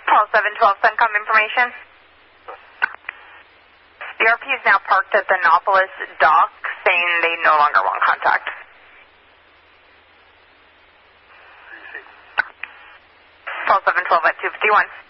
12712, CENTCOM information. The RP is now parked at the Annapolis dock, saying they no longer want contact. 12712 at 251.